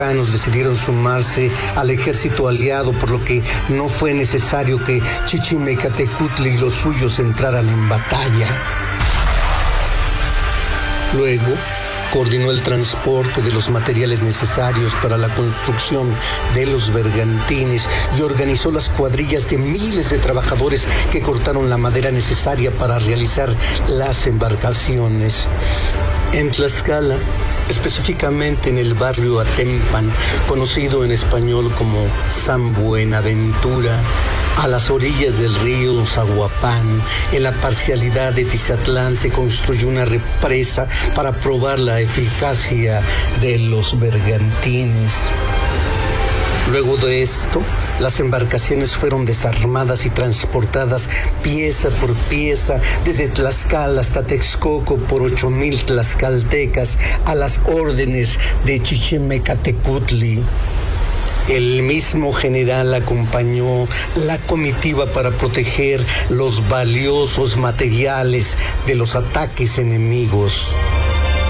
decidieron sumarse al ejército aliado, por lo que no fue necesario que Chichimecatecutli y los suyos entraran en batalla. Luego, coordinó el transporte de los materiales necesarios para la construcción de los bergantines y organizó las cuadrillas de miles de trabajadores que cortaron la madera necesaria para realizar las embarcaciones. En Tlaxcala, específicamente en el barrio Atempan, conocido en español como San Buenaventura, a las orillas del río Zaguapán, en la parcialidad de Tizatlán, se construyó una represa para probar la eficacia de los bergantines. Luego de esto, las embarcaciones fueron desarmadas y transportadas pieza por pieza desde Tlaxcala hasta Texcoco por 8,000 tlaxcaltecas a las órdenes de Chichimecatecutli. El mismo general acompañó la comitiva para proteger los valiosos materiales de los ataques enemigos.